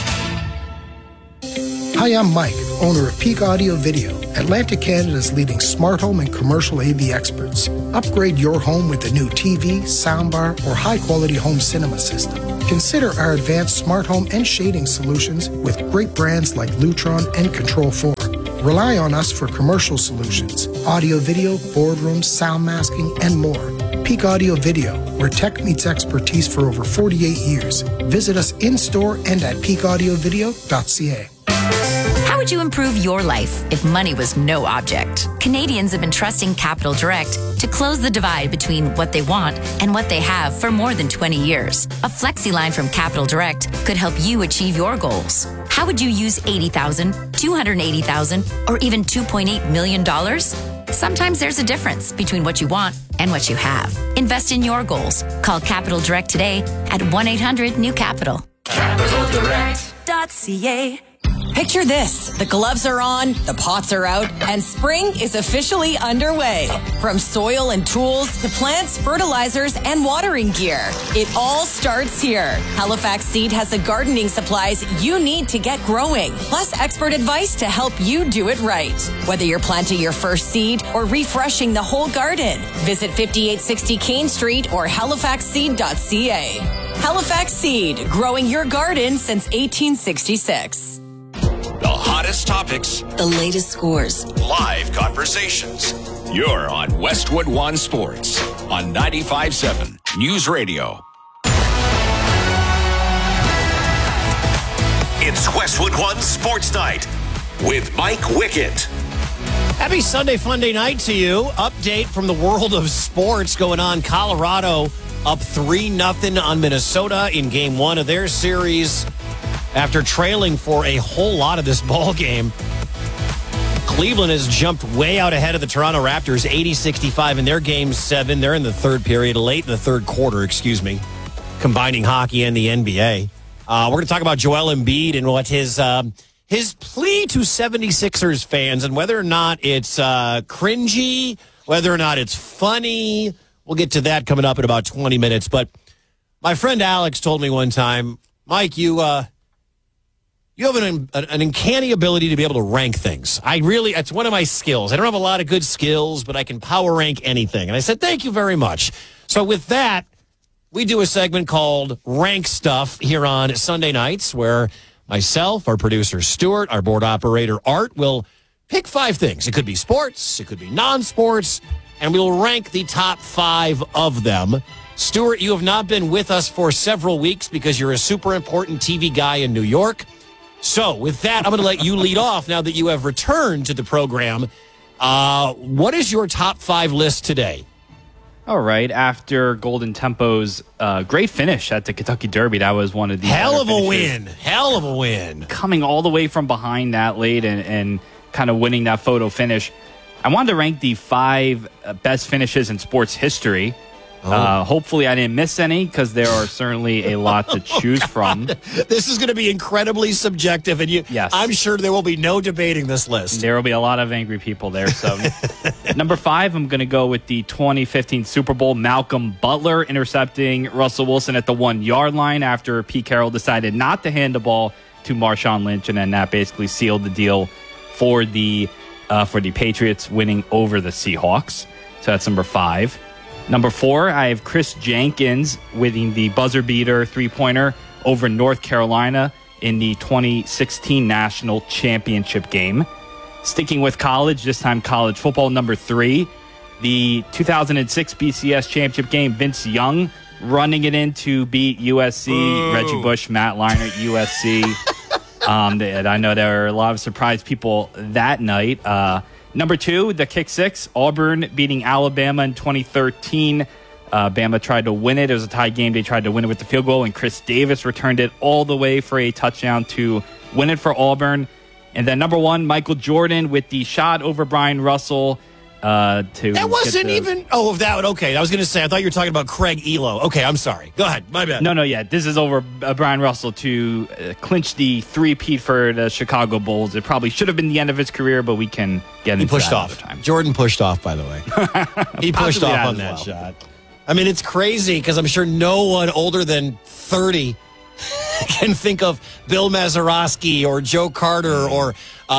Hi, I'm Mike, owner of Peak Audio Video, Atlantic Canada's leading smart home and commercial AV experts. Upgrade your home with a new TV, soundbar, or high-quality home cinema system. Consider our advanced smart home and shading solutions with great brands like Lutron and Control4. Rely on us for commercial solutions, audio, video, boardrooms, sound masking, and more. Peak Audio Video, where tech meets expertise for over 48 years. Visit us in-store and at peakaudiovideo.ca. How would you improve your life if money was no object? Canadians have been trusting Capital Direct to close the divide between what they want and what they have for more than 20 years. A flexi line from Capital Direct could help you achieve your goals. How would you use $80,000, $280,000, or even $2.8 million? Sometimes there's a difference between what you want and what you have. Invest in your goals. Call Capital Direct today at 1-800-NEW-CAPITAL. CapitalDirect.ca. Picture this. The gloves are on, the pots are out, and spring is officially underway. From soil and tools to plants, fertilizers, and watering gear, it all starts here. Halifax Seed has the gardening supplies you need to get growing, plus expert advice to help you do it right. Whether you're planting your first seed or refreshing the whole garden, visit 5860 Kane Street or halifaxseed.ca. Halifax Seed, growing your garden since 1866. The hottest topics, the latest scores, live conversations. You're on Westwood One Sports on 95.7 News Radio. It's Westwood One Sports Night with Mike Wickett. Happy Sunday Funday night to you. Update from the world of sports going on. Colorado up 3-0 on Minnesota in game one of their series. After trailing for a whole lot of this ball game, Cleveland has jumped way out ahead of the Toronto Raptors, 80-65 in their game 7. They're in the third period, late in the third quarter, combining hockey and the NBA. We're going to talk about Joel Embiid and what his plea to 76ers fans and whether or not it's cringy, whether or not it's funny. We'll get to that coming up in about 20 minutes. But my friend Alex told me one time, Mike, you have an uncanny ability to be able to rank things. It's one of my skills. I don't have a lot of good skills, but I can power rank anything. And I said, thank you very much. So with that, we do a segment called Rank Stuff here on Sunday nights where myself, our producer Stuart, our board operator Art will pick 5 things. It could be sports, it could be non-sports, and we will rank the top 5 of them. Stuart, you have not been with us for several weeks because you're a super important TV guy in New York. So with that, I'm going to let you lead off now that you have returned to the program. What is your top 5 list today? All right. After Golden Tempo's great finish at the Kentucky Derby, that was one of the Hell of a win. Coming all the way from behind that late and kind of winning that photo finish. I wanted to rank the 5 best finishes in sports history. Hopefully I didn't miss any because there are certainly a lot to choose from. This is going to be incredibly subjective, and yes. I'm sure there will be no debating this list. There will be a lot of angry people there. So, number 5, I'm going to go with the 2015 Super Bowl. Malcolm Butler intercepting Russell Wilson at the 1-yard line after Pete Carroll decided not to hand the ball to Marshawn Lynch, and then that basically sealed the deal for the Patriots winning over the Seahawks. So that's number 5. Number 4, I have Chris Jenkins winning the buzzer beater 3-pointer over North Carolina in the 2016 National Championship game. Sticking with college, this time college football. Number 3, the 2006 BCS Championship game, Vince Young running it in to beat USC. Ooh. Reggie Bush, Matt Leinart, USC. I know there were a lot of surprised people that night. Number 2, the kick 6, Auburn beating Alabama in 2013. Bama tried to win it. It was a tie game. They tried to win it with the field goal, and Chris Davis returned it all the way for a touchdown to win it for Auburn. And then number 1, Michael Jordan with the shot over Brian Russell. That wasn't even... Oh, that one. Okay, I was going to say, I thought you were talking about Craig Elo. Okay, I'm sorry. Go ahead. My bad. No, yeah. This is over Brian Russell to clinch the 3-peat for the Chicago Bulls. It probably should have been the end of his career, but we can get into that another time. Jordan pushed off, by the way. He pushed off on that shot. I mean, it's crazy because I'm sure no one older than 30 can think of Bill Mazeroski or Joe Carter or...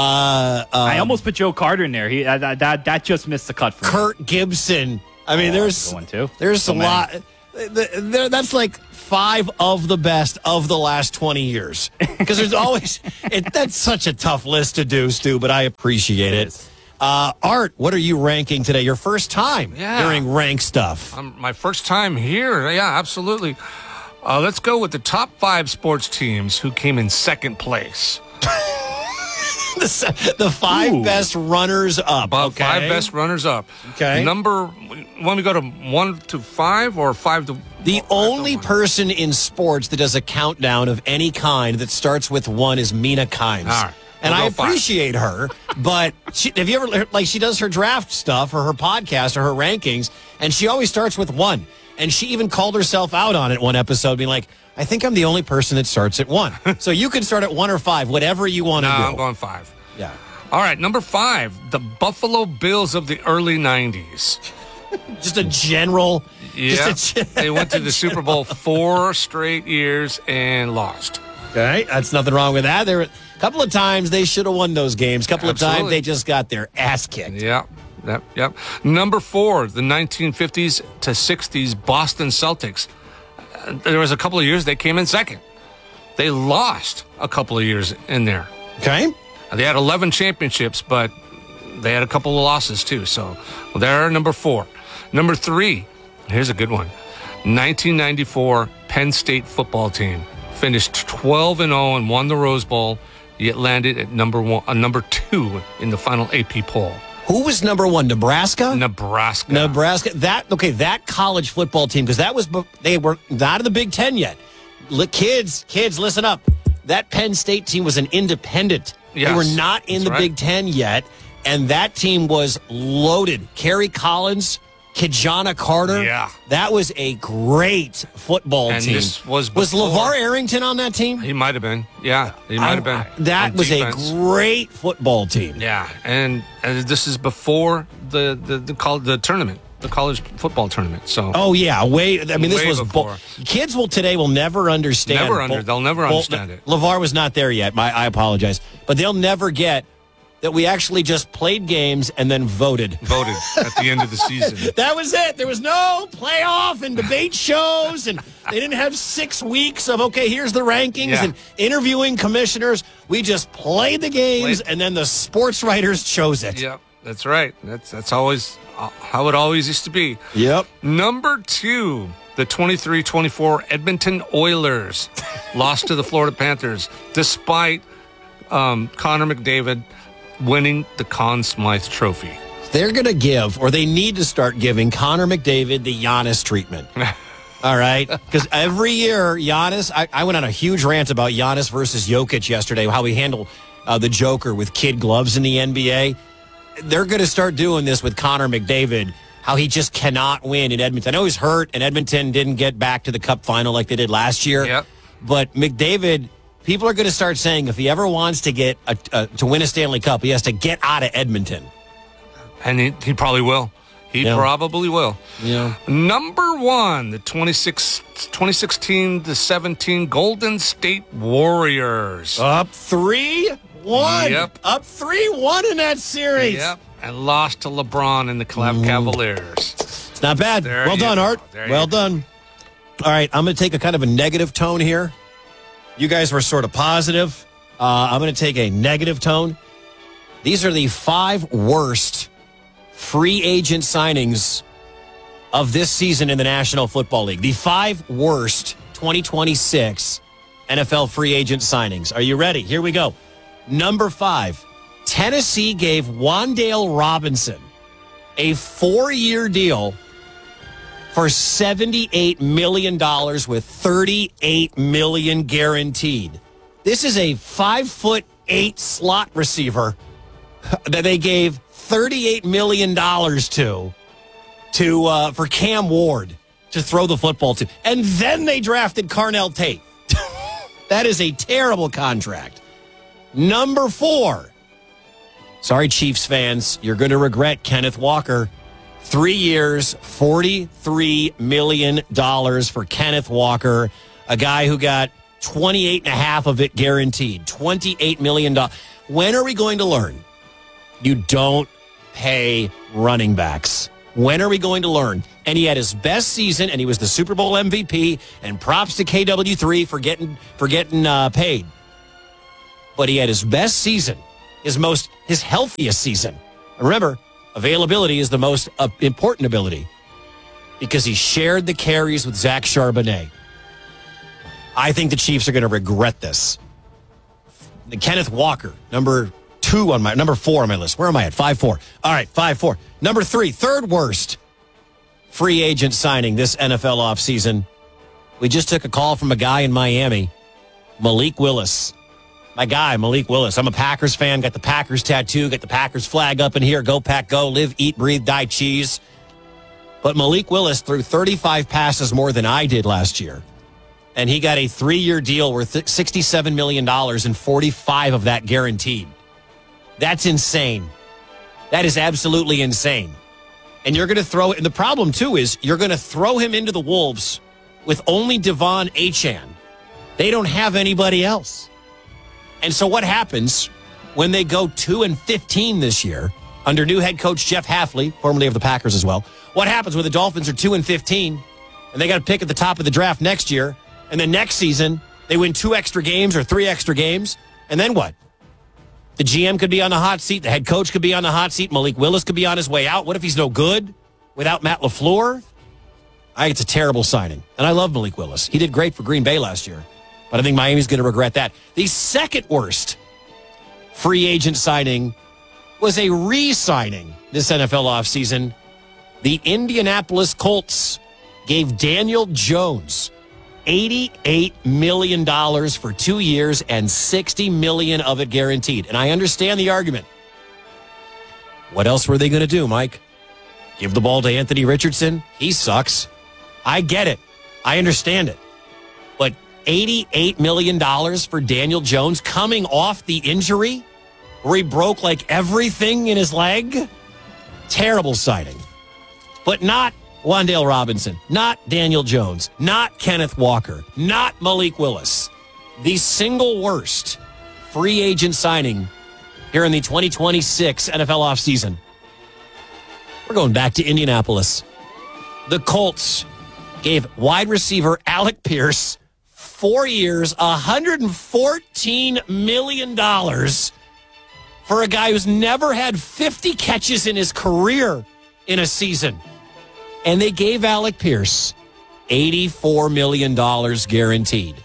I almost put Joe Carter in there. That just missed the cut for Kurt Gibson. I mean, there's a lot. That's like 5 of the best of the last 20 years. Because there's always, that's such a tough list to do, Stu, but I appreciate it. Art, what are you ranking today? Your first time hearing rank stuff. My first time here. Yeah, absolutely. Let's go with the top 5 sports teams who came in second place. The 5 best runners up. About 5 best runners up. Okay. Want me to go to 1 to 5 or 5 to... The only person in sports that does a countdown of any kind that starts with 1 is Mina Kimes. All right. And I appreciate her, but have you ever, like, she does her draft stuff or her podcast or her rankings, and she always starts with 1. And she even called herself out on it one episode, being like, I think I'm the only person that starts at 1. So you can start at 1 or 5, whatever you want to do. No, I'm going 5. Yeah. All right, number 5, the Buffalo Bills of the early 90s. Just a general. Yeah, they went to the Super Bowl 4 straight years and lost. Okay, that's nothing wrong with that. There were a couple of times they should have won those games. A couple of times they just got their ass kicked. Yep. Number 4, the 1950s to 60s Boston Celtics. There was a couple of years they came in second. They lost a couple of years in there. Okay. They had 11 championships, but they had a couple of losses too. So they're number 4. Number 3, here's a good one. 1994 Penn State football team finished 12-0 and won the Rose Bowl, yet landed at number 2 in the final AP poll. Who was number 1? Nebraska? Nebraska. That college football team, because they were not in the Big Ten yet. Kids, listen up. That Penn State team was an independent. Yes, they were not in the right. Big Ten yet, and that team was loaded. Kerry Collins, Kijana Carter. Yeah. That was a great football team. And this was LeVar Arrington on that team? He might have been. Yeah, he might have been. That was defense. A great football team. Yeah, and this is before the tournament, the college football tournament. So. Oh yeah, this was before. Kids today will never understand. They'll never understand it. LeVar was not there yet. I apologize, but they'll never get that we actually just played games and then voted at the end of the season. That was it. There was no playoff and debate shows, and they didn't have 6 weeks of, here's the rankings and interviewing commissioners. We just played the games, and then the sports writers chose it. Yep, that's right. That's always how it always used to be. Yep. Number 2, the 23-24 Edmonton Oilers lost to the Florida Panthers, despite Connor McDavid winning the Conn Smythe Trophy. They're going to give, or they need to start giving, Connor McDavid the Giannis treatment. All right? Because every year, Giannis, I went on a huge rant about Giannis versus Jokic yesterday, how we handle the Joker with kid gloves in the NBA. They're going to start doing this with Connor McDavid, how he just cannot win in Edmonton. I know he's hurt, and Edmonton didn't get back to the Cup final like they did last year. Yep. But McDavid... People are going to start saying if he ever wants to get to win a Stanley Cup, he has to get out of Edmonton. And he probably will. He probably will. Yeah. Number 1, the 2016-17 Golden State Warriors. Up 3-1. Yep. Up 3-1 in that series. Yep. And lost to LeBron and the Cavaliers. It's not bad. Well done, Art. Well done. All right, I'm going to take a kind of a negative tone here. You guys were sort of positive. I'm going to take a negative tone. These are the 5 worst free agent signings of this season in the National Football League. The 5 worst 2026 NFL free agent signings. Are you ready? Here we go. Number 5, Tennessee gave Wan'Dale Robinson a 4-year deal for $78 million with $38 million guaranteed. This is a 5'8" slot receiver that they gave $38 million for Cam Ward to throw the football to. And then they drafted Carnell Tate. That is a terrible contract. Number 4. Sorry, Chiefs fans. You're going to regret Kenneth Walker. 3 years, $43 million for Kenneth Walker, a guy who got 28.5 of it guaranteed. $28 million. When are we going to learn? You don't pay running backs. When are we going to learn? And he had his best season, and he was the Super Bowl MVP, and props to KW3 for getting paid. But he had his best season, his healthiest season. And remember, availability is the most important ability because he shared the carries with Zach Charbonnet. I think the Chiefs are going to regret this. Kenneth Walker, number 4 on my list. Where am I at? 5-4. All right, 5-4. Number 3, third worst free agent signing this NFL offseason. We just took a call from a guy in Miami, Malik Willis. My guy, Malik Willis. I'm a Packers fan, got the Packers tattoo, got the Packers flag up in here. Go, Pack, go. Live, eat, breathe, die, cheese. But Malik Willis threw 35 passes more than I did last year. And he got a 3-year deal worth $67 million and 45 of that guaranteed. That's insane. That is absolutely insane. And you're going to throw it. And the problem, too, is you're going to throw him into the Wolves with only Devon Achane. They don't have anybody else. And so what happens when they go 2-15 this year under new head coach Jeff Hafley, formerly of the Packers as well? What happens when the Dolphins are 2-15 and they got to pick at the top of the draft next year, and then next season they win 2 extra games or 3 extra games, and then what? The GM could be on the hot seat. The head coach could be on the hot seat. Malik Willis could be on his way out. What if he's no good without Matt LaFleur? I think it's a terrible signing. And I love Malik Willis. He did great for Green Bay last year. But I think Miami's going to regret that. The second worst free agent signing was a re-signing this NFL offseason. The Indianapolis Colts gave Daniel Jones $88 million for 2 years and $60 million of it guaranteed. And I understand the argument. What else were they going to do, Mike? Give the ball to Anthony Richardson? He sucks. I get it. I understand it. But $88 million for Daniel Jones coming off the injury where he broke like everything in his leg? Terrible signing. But not Wan'Dale Robinson, not Daniel Jones, not Kenneth Walker, not Malik Willis. The single worst free agent signing here in the 2026 NFL offseason. We're going back to Indianapolis. The Colts gave wide receiver Alec Pierce 4 years, $114 million for a guy who's never had 50 catches in his career in a season. And they gave Alec Pierce $84 million guaranteed.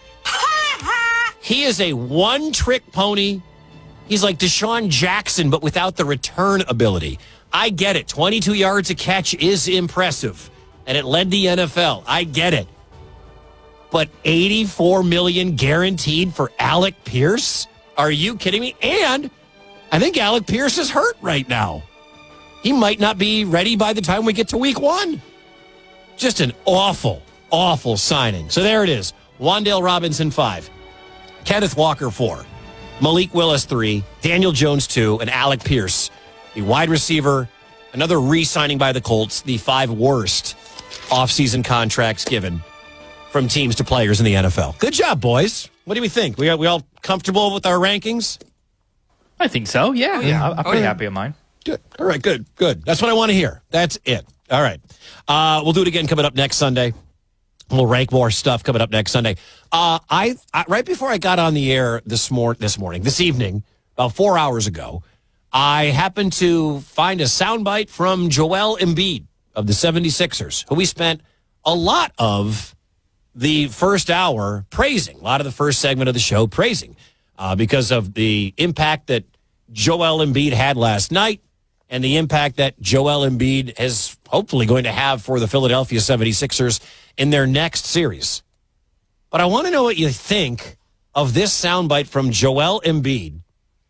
He is a one-trick pony. He's like Deshaun Jackson, but without the return ability. I get it. 22 yards a catch is impressive, and it led the NFL. I get it. But $84 million guaranteed for Alec Pierce? Are you kidding me? And I think Alec Pierce is hurt right now. He might not be ready by the time we get to week 1. Just an awful, awful signing. So there it is. Wan'Dale Robinson, 5. Kenneth Walker, 4. Malik Willis, 3. Daniel Jones, 2. And Alec Pierce, the wide receiver. Another re-signing by the Colts. The 5 worst offseason contracts given from teams to players in the NFL. Good job, boys. What do we think? We all comfortable with our rankings? I think so. Yeah. I'm pretty happy with mine. Good. All right, good. That's what I want to hear. That's it. All right. We'll do it again coming up next Sunday. We'll rank more stuff coming up next Sunday. I right before I got on the air this evening, about 4 hours ago, I happened to find a soundbite from Joel Embiid of the 76ers, who we spent a lot of the first hour praising, a lot of the first segment of the show praising, because of the impact that Joel Embiid had last night and the impact that Joel Embiid is hopefully going to have for the Philadelphia 76ers in their next series. But I want to know what you think of this soundbite from Joel Embiid.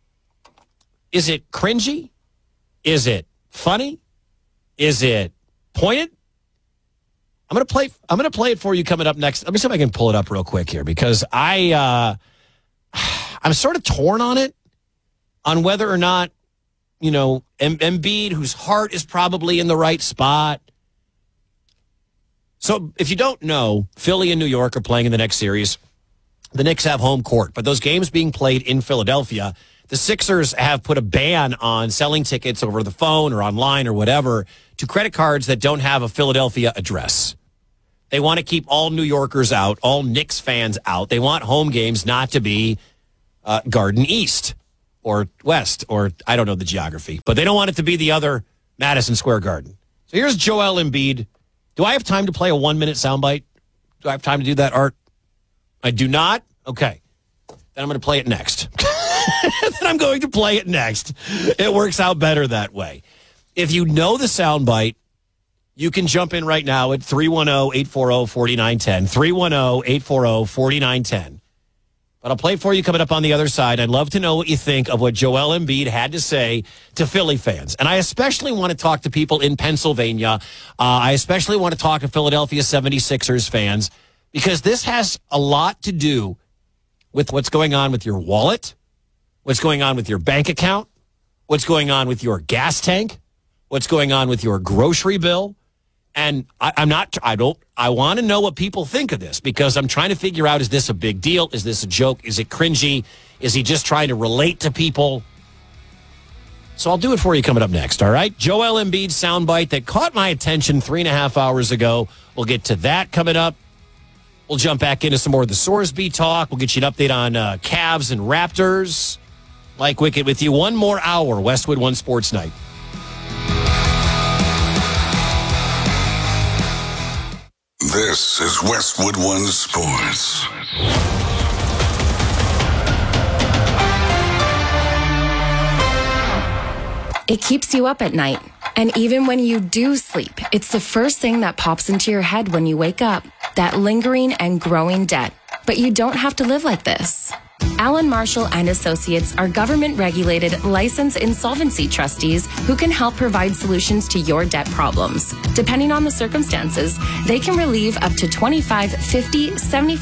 Is it cringy? Is it funny? Is it poignant? I'm going to play it for you coming up next. Let me see if I can pull it up real quick here, because I'm sort of torn on it, on whether or not, Embiid, whose heart is probably in the right spot. So if you don't know, Philly and New York are playing in the next series. The Knicks have home court, but those games being played in Philadelphia, the Sixers have put a ban on selling tickets over the phone or online or whatever to credit cards that don't have a Philadelphia address. They want to keep all New Yorkers out, all Knicks fans out. They want home games not to be Garden East or West, or I don't know the geography, but they don't want it to be the other Madison Square Garden. So here's Joel Embiid. Do I have time to play a 1-minute soundbite? Do I have time to do that, Art? I do not? Okay. Then I'm going to play it next. It works out better that way. If you know the soundbite, you can jump in right now at 310-840-4910. 310-840-4910. But I'll play it for you coming up on the other side. I'd love to know what you think of what Joel Embiid had to say to Philly fans. And I especially want to talk to people in Pennsylvania. I especially want to talk to Philadelphia 76ers fans, because this has a lot to do with what's going on with your wallet, what's going on with your bank account, what's going on with your gas tank, what's going on with your grocery bill. And I want to know what people think of this, because I'm trying to figure out, is this a big deal? Is this a joke? Is it cringy? Is he just trying to relate to people? So I'll do it for you coming up next, all right? Joel Embiid's soundbite that caught my attention 3.5 hours ago. We'll get to that coming up. We'll jump back into some more of the Sorsby talk. We'll get you an update on Cavs and Raptors. Mike Wickett with you. One more hour, Westwood One Sports Night. This is Westwood One Sports. It keeps you up at night. And even when you do sleep, it's the first thing that pops into your head when you wake up. That lingering and growing debt. But you don't have to live like this. Allen Marshall and Associates are government-regulated, licensed insolvency trustees who can help provide solutions to your debt problems. Depending on the circumstances, they can relieve up to 25, 50,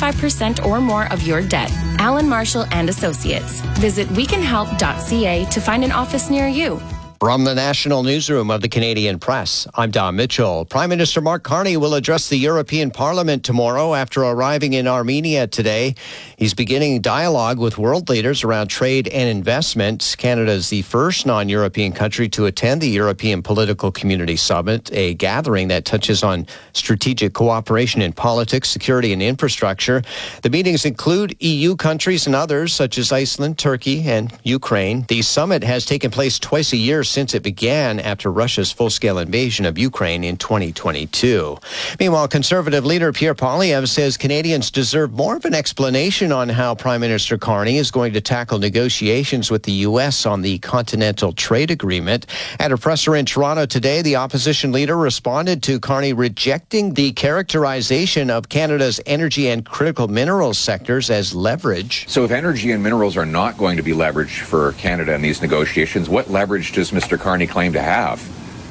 75% or more of your debt. Allen Marshall and Associates. Visit wecanhelp.ca to find an office near you. From the National Newsroom of the Canadian Press, I'm Don Mitchell. Prime Minister Mark Carney will address the European Parliament tomorrow after arriving in Armenia today. He's beginning dialogue with world leaders around trade and investment. Canada is the first non-European country to attend the European Political Community Summit, a gathering that touches on strategic cooperation in politics, security, and infrastructure. The meetings include EU countries and others, such as Iceland, Turkey, and Ukraine. The summit has taken place twice a year since it began after Russia's full-scale invasion of Ukraine in 2022. Meanwhile, Conservative leader Pierre Poilievre says Canadians deserve more of an explanation on how Prime Minister Carney is going to tackle negotiations with the U.S. on the Continental Trade Agreement. At a presser in Toronto today, the opposition leader responded to Carney rejecting the characterization of Canada's energy and critical minerals sectors as leverage. So if energy and minerals are not going to be leverage for Canada in these negotiations, what leverage does Mr. Carney claim to have?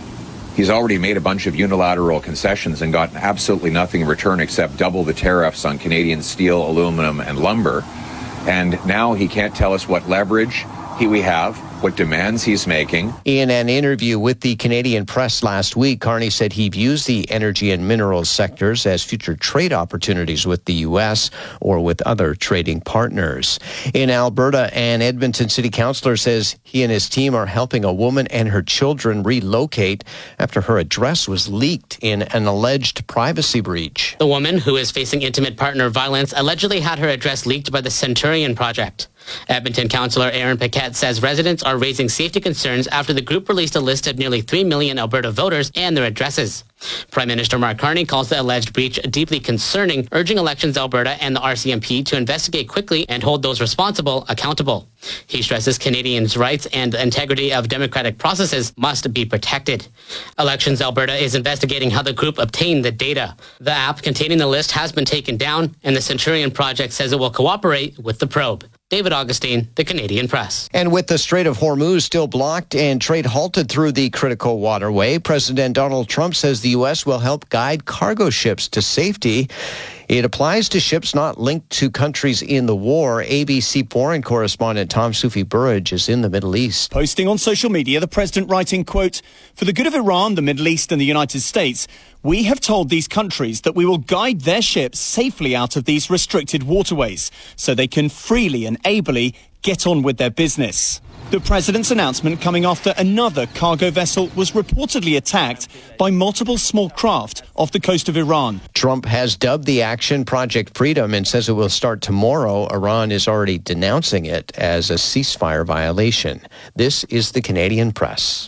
He's already made a bunch of unilateral concessions and got absolutely nothing in return except double the tariffs on Canadian steel, aluminum, and lumber. And now he can't tell us what leverage we have, what demands he's making. In an interview with the Canadian Press last week, Carney said he views the energy and minerals sectors as future trade opportunities with the U.S. or with other trading partners. In Alberta, an Edmonton City Councillor says he and his team are helping a woman and her children relocate after her address was leaked in an alleged privacy breach. The woman, who is facing intimate partner violence, allegedly had her address leaked by the Centurion Project. Edmonton Councillor Aaron Paquette says residents are raising safety concerns after the group released a list of nearly 3 million Alberta voters and their addresses. Prime Minister Mark Carney calls the alleged breach deeply concerning, urging Elections Alberta and the RCMP to investigate quickly and hold those responsible accountable. He stresses Canadians' rights and the integrity of democratic processes must be protected. Elections Alberta is investigating how the group obtained the data. The app containing the list has been taken down, and the Centurion Project says it will cooperate with the probe. David Augustine, the Canadian Press. And with the Strait of Hormuz still blocked and trade halted through the critical waterway, President Donald Trump says the U.S. will help guide cargo ships to safety. It applies to ships not linked to countries in the war. ABC foreign correspondent Tom Soufi-Burridge is in the Middle East. Posting on social media, the president writing, quote, "For the good of Iran, the Middle East and the United States, we have told these countries that we will guide their ships safely out of these restricted waterways so they can freely and ably get on with their business." The president's announcement coming after another cargo vessel was reportedly attacked by multiple small craft off the coast of Iran. Trump has dubbed the action Project Freedom and says it will start tomorrow. Iran is already denouncing it as a ceasefire violation. This is the Canadian Press.